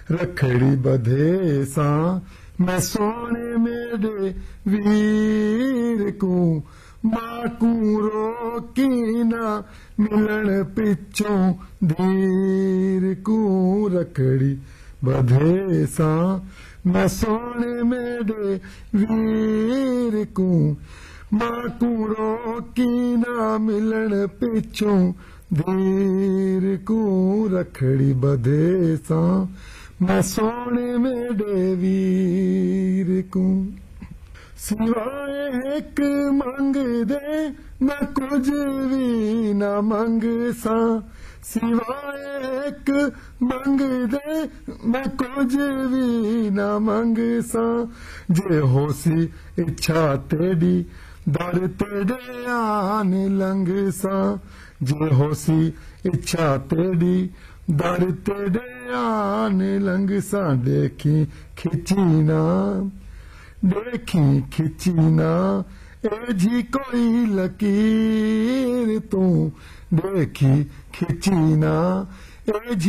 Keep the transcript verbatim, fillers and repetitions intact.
रखड़ी बधे सा मैं सोने मेरे वीर को मां को रोकी ना मिलन पिछों धीर को रखड़ी बधे सा मैं सोने मेरे वीर को मां को रोकी ना मिलन पिछों धीर को रखड़ी बधे सा मैं सोने मेरे वीर को सिवाए एक मंग दे मैं कुछ भी न मंग सा सिवाए एक मंग दे मैं कुछ भी न मंग सा जे होसी इच्छा तेरी दर तेरे आन लंग सा जे होसी इच्छा तेरी दर तेरे आन लंग सा देखी खिची ना देखी खिची ना ए जी कोई लकीर तू देखी खिची ना ए जी